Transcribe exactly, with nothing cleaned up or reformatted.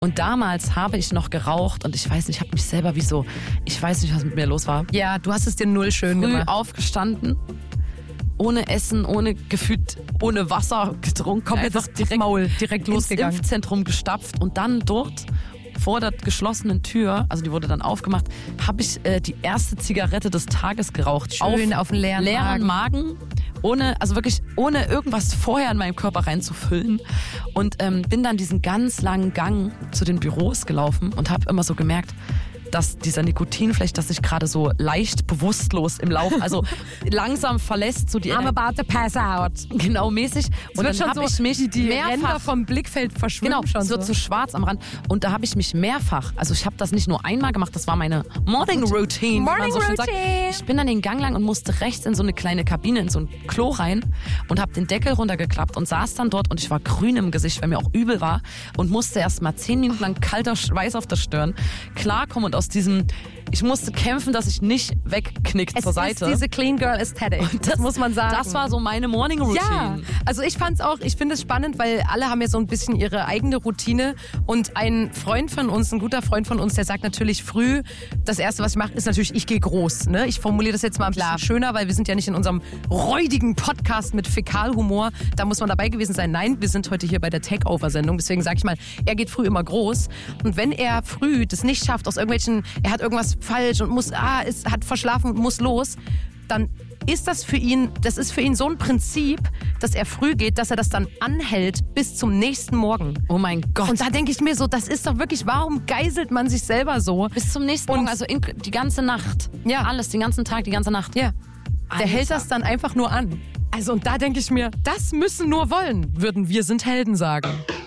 Und damals habe ich noch geraucht und ich weiß nicht, ich habe mich selber wie so, ich weiß nicht, was mit mir los war. Ja, du hast es dir null schön Früh gemacht. aufgestanden, ohne Essen, ohne gefühlt, ohne Wasser getrunken. Komplett einfach das direkt, Maul, direkt ins losgegangen. Impfzentrum gestapft und dann dort vor der geschlossenen Tür, also die wurde dann aufgemacht, habe ich äh, die erste Zigarette des Tages geraucht. Schön auf, auf den leeren, leeren Magen. Magen. Ohne, also wirklich ohne irgendwas vorher in meinem Körper reinzufüllen. Und ähm, bin dann diesen ganz langen Gang zu den Büros gelaufen und habe immer so gemerkt, dass dieser Nikotin vielleicht, dass sich gerade so leicht bewusstlos im Lauf, also langsam verlässt, so die I'm about to pass out. genau mäßig. Und dann habe so, ich mich die, die mehrfach Ränder vom Blickfeld verschwimmen Genau, schon es wird so. so schwarz am Rand. Und da habe ich mich mehrfach, also ich habe das nicht nur einmal gemacht, das war meine Morning Routine. wie man Morning so schön sagt. Routine. Ich bin dann den Gang lang und musste rechts in so eine kleine Kabine, in so ein Klo rein und habe den Deckel runtergeklappt und saß dann dort und ich war grün im Gesicht, weil mir auch übel war und musste erst mal zehn Minuten lang kalter Schweiß auf der Stirn klarkommen und aus diesem, ich musste kämpfen, dass ich nicht wegknickt Es zur Seite. ist diese Clean Girl Aesthetic, das, das muss man sagen. Das war so meine Morning Routine. Ja, also ich fand's auch, ich finde es spannend, weil alle haben ja so ein bisschen ihre eigene Routine und ein Freund von uns, ein guter Freund von uns, der sagt natürlich früh, das Erste, was ich mache, ist natürlich, ich gehe groß. Ne? Ich formuliere das jetzt mal ein bisschen schöner, weil wir sind ja nicht in unserem räudigen Podcast mit Fäkalhumor, da muss man dabei gewesen sein. Nein, wir sind heute hier bei der Takeover-Sendung, deswegen sage ich mal, er geht früh immer groß und wenn er früh das nicht schafft, aus irgendwelchen, er hat irgendwas falsch und muss, ah, ist, hat verschlafen und muss los, dann ist das für ihn, das ist für ihn so ein Prinzip, dass er früh geht, dass er das dann anhält bis zum nächsten Morgen. Oh mein Gott. Und da denke ich mir so, das ist doch wirklich, warum geißelt man sich selber so? Bis zum nächsten Morgen, also in, die ganze Nacht. Ja. Alles, den ganzen Tag, die ganze Nacht. Ja. Der Alter. hält das dann einfach nur an. Also und da denke ich mir, das müssen nur wollen, würden wir sind Helden sagen.